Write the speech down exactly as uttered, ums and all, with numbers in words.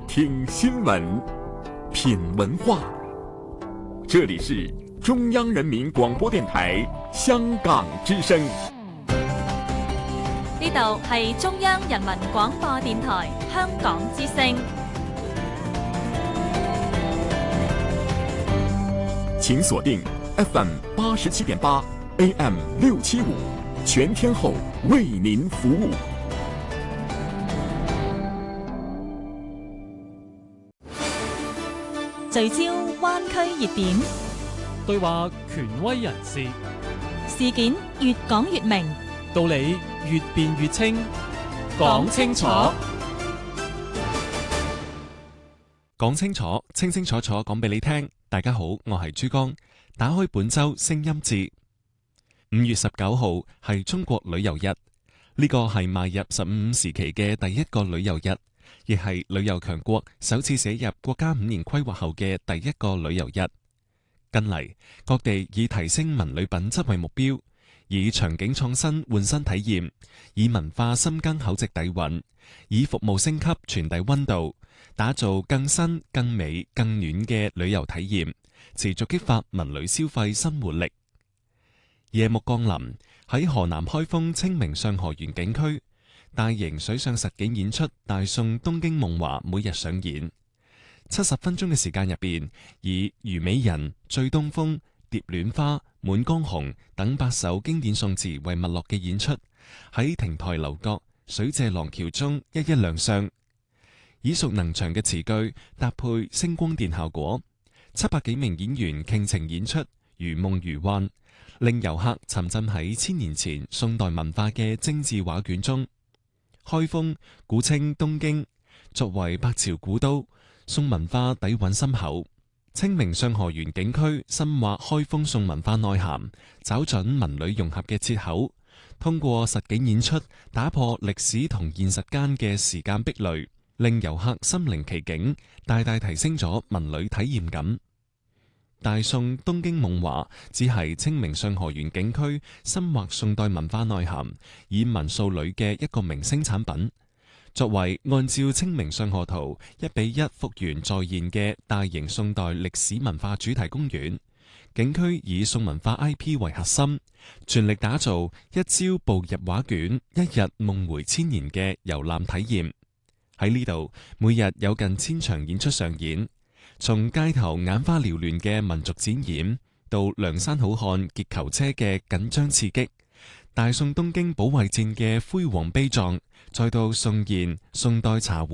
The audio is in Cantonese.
听新闻，品文化。这里是中央人民廣播電台香港之聲。 呢度係中央人民廣播電台香港之聲。 請鎖定 F M 八十七點八 A M 六七五，全天候為您服務。 聚焦灣區熱點， 對話權威人士， 事件越講越明， 道理越辯越清， 講清楚， 講清楚，清清楚楚講俾你聽。大家好，我係珠江，打開本周聲音節。五月十九號係中國旅遊日，呢個係邁入十五五時期嘅第一個旅遊日，亦係旅遊強國首次寫入國家五年規劃後嘅第一個旅遊日。近嚟，各地以提升文旅品質為目標，以場景創新換新體驗，以文化深耕厚植底蘊，以服務升級傳遞溫度，打造更新、更美、更暖嘅旅遊體驗，持續激發文旅消費新活力。夜幕降臨，喺河南開封清明上河園景區，大型水上實景演出《大宋東京夢華》每日上演。七十分鐘嘅時間入邊，以虞美人、醉東風、蝶戀花、滿江紅等八首經典宋詞為脈絡嘅演出，喺亭台樓閣、水榭廊橋中一一亮相。耳熟能詳嘅詞句搭配聲光電效果，七百幾名演員傾情演出，如夢如幻，令遊客沉浸喺千年前宋代文化嘅精緻畫卷中。開封古稱東京，作為百朝古都，宋文化底蘊深厚。清明上河園景區深挖開封宋文化內涵，找準文旅融合嘅切口，通過實景演出打破歷史同現實間嘅時間壁壘，令遊客身臨其境，大大提升咗文旅體驗感。大宋東京夢華只係清明上河園景區深挖宋代文化內涵，以文塑旅嘅一個明星產品。作為按照清明上河圖一比一復原再現嘅大型宋代歷史文化主題公園，景區以宋文化 I P 為核心，全力打造一朝步入畫卷，一日夢回千年嘅遊覽體驗。喺呢度，每日有近千場演出上演，從街頭眼花繚亂嘅民族展演，到梁山好漢劫囚車嘅緊張刺激，大宋東京保衛戰嘅輝煌悲壯，再到宋彥宋代茶壺